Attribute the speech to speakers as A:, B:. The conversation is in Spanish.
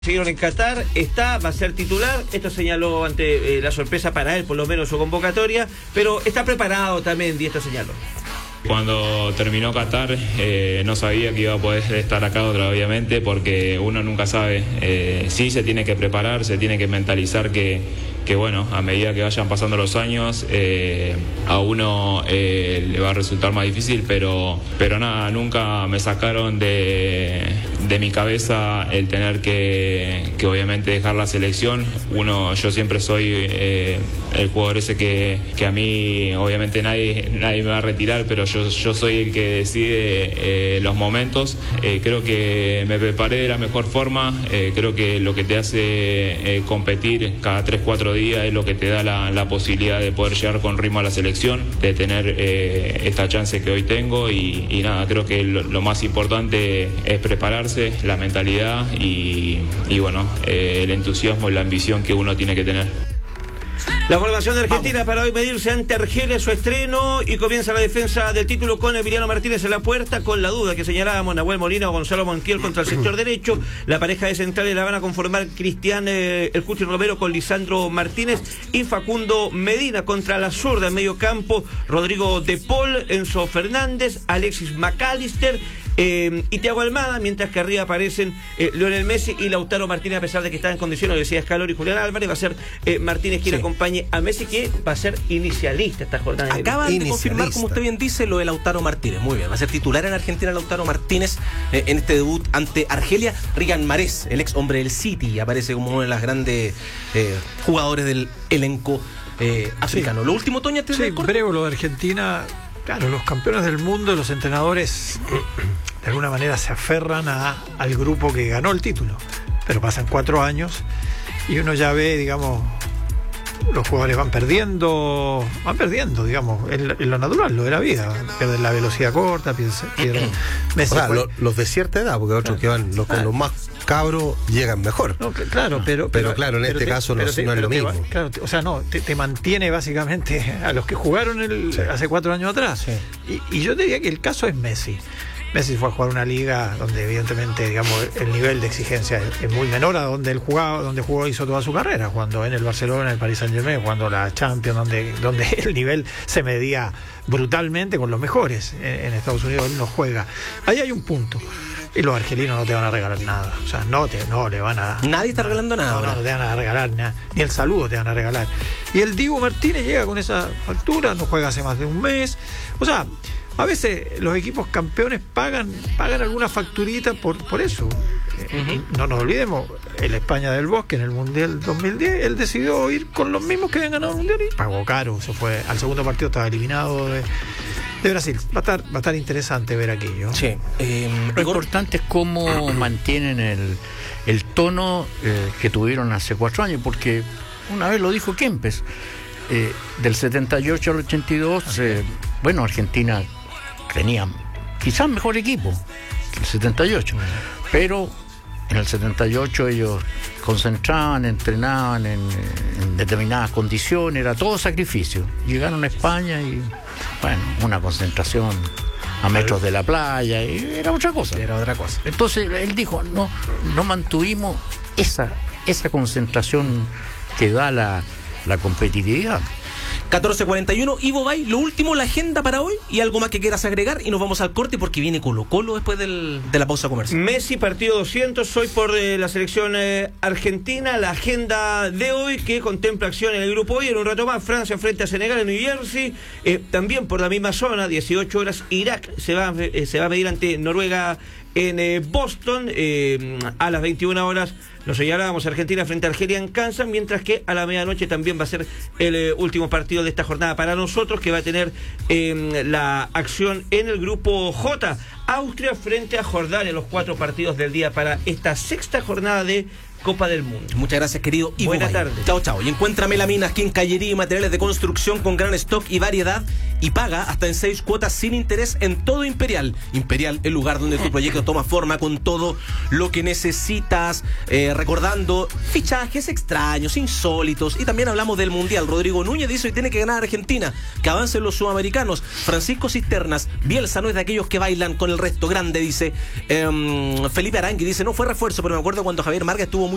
A: Siguieron en Qatar, va a ser titular, esto señaló ante la sorpresa para él, por lo menos su convocatoria, pero está preparado también, y esto señaló.
B: Cuando terminó Qatar no sabía que iba a poder estar acá obviamente, porque uno nunca sabe. Sí se tiene que preparar, se tiene que mentalizar que bueno, a medida que vayan pasando los años a uno le va a resultar más difícil, pero nada, nunca me sacaron de mi cabeza el tener que obviamente dejar la selección. Yo siempre soy el jugador ese que a mí obviamente nadie me va a retirar, pero yo soy el que decide los momentos. Creo que me preparé de la mejor forma. Creo que lo que te hace competir cada 3-4 días es lo que te da la posibilidad de poder llegar con ritmo a la selección, de tener esta chance que hoy tengo y nada, creo que lo más importante es prepararse, la mentalidad y bueno, el entusiasmo y la ambición que uno tiene que tener.
A: La formación de Argentina para hoy medirse ante Argelia, su estreno, y comienza la defensa del título con Emiliano Martínez en la puerta, con la duda que señalábamos, Nahuel Molina o Gonzalo Montiel contra el sector derecho. La pareja de centrales la van a conformar Cristian El Cuchi Romero con Lisandro Martínez y Facundo Medina contra la zurda en medio campo, Rodrigo De Paul, Enzo Fernández, Alexis McAllister y Thiago Almada, mientras que arriba aparecen Lionel Messi y Lautaro Martínez, a pesar de que está en condiciones, lo decía Scaloni y Julián Álvarez. Va a ser Martínez quien acompañe a Messi, que va a ser inicialista esta jornada.
C: Acaban de confirmar, como usted bien dice, lo de Lautaro Martínez. Muy bien, va a ser titular en Argentina Lautaro Martínez en este debut ante Argelia. Riyad Mahrez, el ex hombre del City, aparece como uno de los grandes jugadores del elenco africano. Lo último, Toña,
D: breve lo de Argentina. Claro, los campeones del mundo, los entrenadores de alguna manera se aferran al grupo que ganó el título, pero pasan 4 años y uno ya ve, digamos, los jugadores van perdiendo, digamos, en lo natural, lo de la vida, pierden la velocidad corta, pierden Messi.
E: O sea, los de cierta edad, porque otros que van con los más cabros llegan mejor.
D: No, claro, pero
E: claro, en este caso no es lo mismo.
D: Claro, o sea, te mantiene básicamente a los que jugaron hace 4 años atrás. Sí. Y yo diría que el caso es Messi. Messi fue a jugar una liga donde evidentemente, digamos, el nivel de exigencia es muy menor a donde él jugaba, donde jugó, hizo toda su carrera, jugando en el Barcelona, en el Paris Saint-Germain, jugando la Champions, donde el nivel se medía brutalmente con los mejores. En Estados Unidos él no juega. Ahí hay un punto. Y los argelinos no te van a regalar nada. O sea, no le van a...
C: Nadie está regalando nada.
D: No te van a regalar nada. Ni el saludo te van a regalar. Y el Dibu Martínez llega con esa factura, no juega hace más de un mes. O sea, a veces los equipos campeones pagan alguna facturita por eso. No nos olvidemos, el España del Bosque en el Mundial 2010, él decidió ir con los mismos que habían ganado el Mundial y pagó caro. Se fue al segundo partido, estaba eliminado de Brasil. Va a estar interesante ver aquello.
F: Sí. Lo importante es cómo mantienen el tono que tuvieron hace 4 años, porque una vez lo dijo Kempes, del 78 al 82, bueno, Argentina tenía quizás mejor equipo que el 78, pero en el 78 ellos concentraban, entrenaban en determinadas condiciones, era todo sacrificio. Llegaron a España y, bueno, una concentración a metros de la playa, y era otra cosa. Entonces él dijo, no mantuvimos esa concentración que da la competitividad.
C: 14:41, Ivo Bay, lo último, la agenda para hoy y algo más que quieras agregar y nos vamos al corte porque viene Colo-Colo después de la pausa comercial.
A: Messi, partido 200 hoy por la selección argentina. La agenda de hoy que contempla acción en el grupo hoy, en un rato más Francia frente a Senegal en New Jersey, también por la misma zona, 18 horas Irak se va a medir ante Noruega en Boston, a las 21 horas lo señalábamos, Argentina frente a Argelia en Kansas, mientras que a la medianoche también va a ser el último partido de esta jornada para nosotros, que va a tener la acción en el grupo J, Austria frente a Jordania, los 4 partidos del día para esta 6ª jornada de Copa del Mundo.
C: Muchas gracias, querido Ivo.
A: Buenas tardes.
C: Chao. Y encuentra melaminas, quincallería y materiales de construcción con gran stock y variedad, y paga hasta en 6 cuotas sin interés en todo Imperial. Imperial, el lugar donde tu proyecto toma forma con todo lo que necesitas. Recordando fichajes extraños, insólitos, y también hablamos del Mundial. Rodrigo Núñez dice hoy tiene que ganar Argentina, que avancen los sudamericanos. Francisco Cisternas, Bielsa no es de aquellos que bailan con el resto. Grande, dice. Felipe Arangui dice, no fue refuerzo, pero me acuerdo cuando Javier Marga estuvo